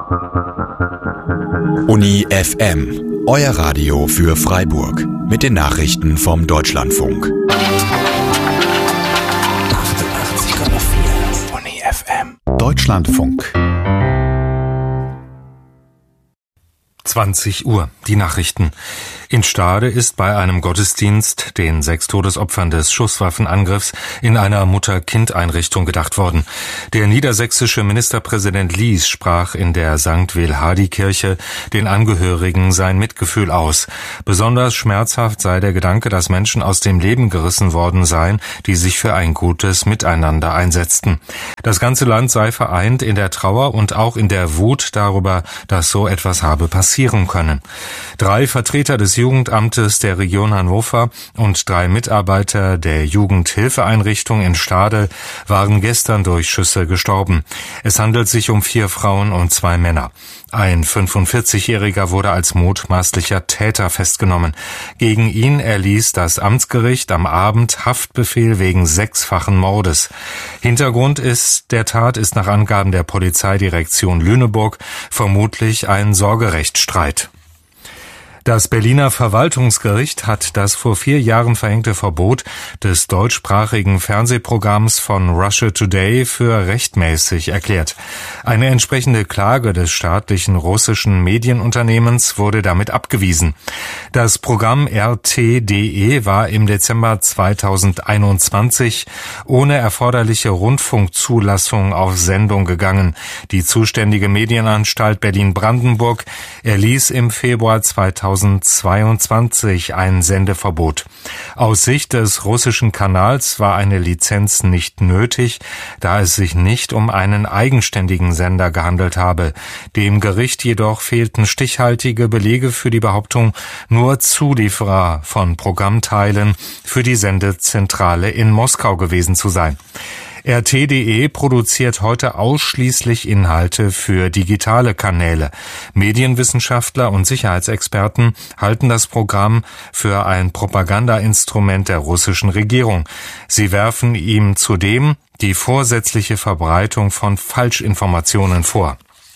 Uni FM, euer Radio für Freiburg mit den Nachrichten vom Deutschlandfunk. 88,4 Uni FM. Deutschlandfunk. 20 Uhr, die Nachrichten. In Stade ist bei einem Gottesdienst den 6 Todesopfern des Schusswaffenangriffs in einer Mutter-Kind-Einrichtung gedacht worden. Der niedersächsische Ministerpräsident Lies sprach in der St. Wilhardi-Kirche den Angehörigen sein Mitgefühl aus. Besonders schmerzhaft sei der Gedanke, dass Menschen aus dem Leben gerissen worden seien, die sich für ein gutes Miteinander einsetzten. Das ganze Land sei vereint in der Trauer und auch in der Wut darüber, dass so etwas habe passieren können. 3 Vertreter des Jugendamtes der Region Hannover und 3 Mitarbeiter der Jugendhilfeeinrichtung in Stade waren gestern durch Schüsse gestorben. Es handelt sich um 4 Frauen und 2 Männer. Ein 45-Jähriger wurde als mutmaßlicher Täter festgenommen. Gegen ihn erließ das Amtsgericht am Abend Haftbefehl wegen 6-fachen Mordes. Hintergrund der Tat ist nach Angaben der Polizeidirektion Lüneburg vermutlich ein Sorgerechtsstreit. Das Berliner Verwaltungsgericht hat das vor 4 Jahren verhängte Verbot des deutschsprachigen Fernsehprogramms von Russia Today für rechtmäßig erklärt. Eine entsprechende Klage des staatlichen russischen Medienunternehmens wurde damit abgewiesen. Das Programm RT.de war im Dezember 2021 ohne erforderliche Rundfunkzulassung auf Sendung gegangen. Die zuständige Medienanstalt Berlin-Brandenburg erließ im Februar 2022 ein Sendeverbot. Aus Sicht des russischen Kanals war eine Lizenz nicht nötig, da es sich nicht um einen eigenständigen Sender gehandelt habe. Dem Gericht jedoch fehlten stichhaltige Belege für die Behauptung, nur Zulieferer von Programmteilen für die Sendezentrale in Moskau gewesen zu sein. RT.de produziert heute ausschließlich Inhalte für digitale Kanäle. Medienwissenschaftler und Sicherheitsexperten halten das Programm für ein Propagandainstrument der russischen Regierung. Sie werfen ihm zudem die vorsätzliche Verbreitung von Falschinformationen vor.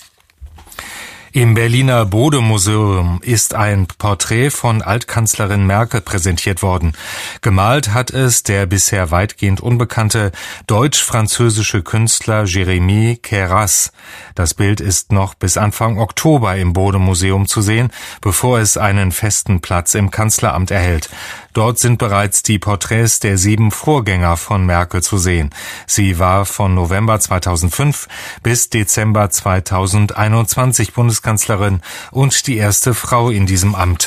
Im Berliner Bode-Museum ist ein Porträt von Altkanzlerin Merkel präsentiert worden. Gemalt hat es der bisher weitgehend unbekannte deutsch-französische Künstler Jérémy Queyras. Das Bild ist noch bis Anfang Oktober im Bode-Museum zu sehen, bevor es einen festen Platz im Kanzleramt erhält. Dort sind bereits die Porträts der 7 Vorgänger von Merkel zu sehen. Sie war von November 2005 bis Dezember 2021 Bundeskanzlerin und die erste Frau in diesem Amt.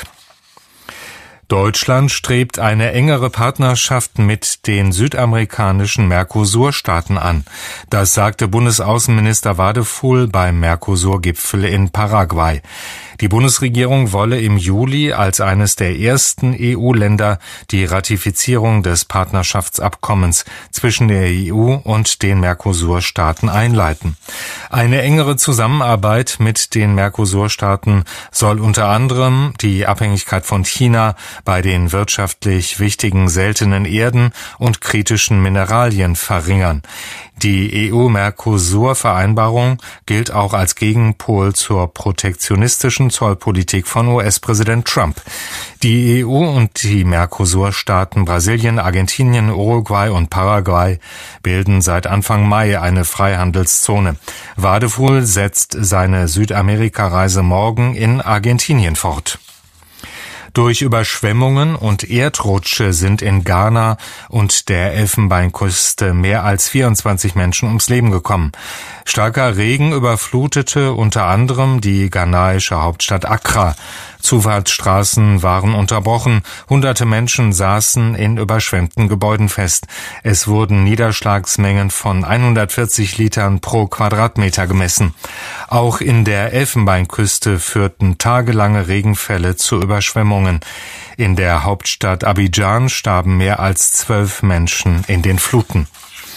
Deutschland strebt eine engere Partnerschaft mit den südamerikanischen Mercosur-Staaten an. Das sagte Bundesaußenminister Wadefuhl beim Mercosur-Gipfel in Paraguay. Die Bundesregierung wolle im Juli als eines der ersten EU-Länder die Ratifizierung des Partnerschaftsabkommens zwischen der EU und den Mercosur-Staaten einleiten. Eine engere Zusammenarbeit mit den Mercosur-Staaten soll unter anderem die Abhängigkeit von China bei den wirtschaftlich wichtigen seltenen Erden und kritischen Mineralien verringern. Die EU-Mercosur-Vereinbarung gilt auch als Gegenpol zur protektionistischen Zollpolitik von US-Präsident Trump. Die EU und die Mercosur-Staaten Brasilien, Argentinien, Uruguay und Paraguay bilden seit Anfang Mai eine Freihandelszone. Wadefuhl setzt seine Südamerika-Reise morgen in Argentinien fort. Durch Überschwemmungen und Erdrutsche sind in Ghana und der Elfenbeinküste mehr als 24 Menschen ums Leben gekommen. Starker Regen überflutete unter anderem die ghanaische Hauptstadt Accra. Zufahrtsstraßen waren unterbrochen, hunderte Menschen saßen in überschwemmten Gebäuden fest. Es wurden Niederschlagsmengen von 140 Litern pro Quadratmeter gemessen. Auch in der Elfenbeinküste führten tagelange Regenfälle zu Überschwemmungen. In der Hauptstadt Abidjan starben mehr als 12 Menschen in den Fluten.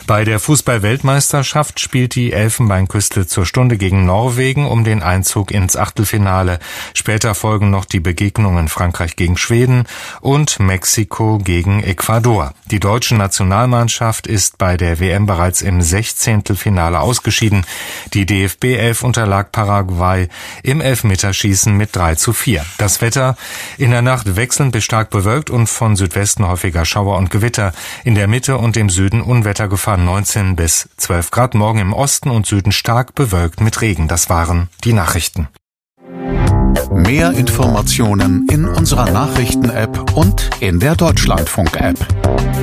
Bei der Fußball-Weltmeisterschaft spielt die Elfenbeinküste zur Stunde gegen Norwegen um den Einzug ins Achtelfinale. Später folgen noch die Begegnungen Frankreich gegen Schweden und Mexiko gegen Ecuador. Die deutsche Nationalmannschaft ist bei der WM bereits im 16. Finale ausgeschieden. Die DFB-Elf unterlag Paraguay im Elfmeterschießen mit 3:4. Das Wetter: in der Nacht wechselnd bis stark bewölkt und von Südwesten häufiger Schauer und Gewitter. In der Mitte und im Süden Unwettergefahr 19 bis 12 Grad. Morgen im Osten und Süden stark bewölkt mit Regen. Das waren die Nachrichten. Mehr Informationen in unserer Nachrichten-App und in der Deutschlandfunk-App.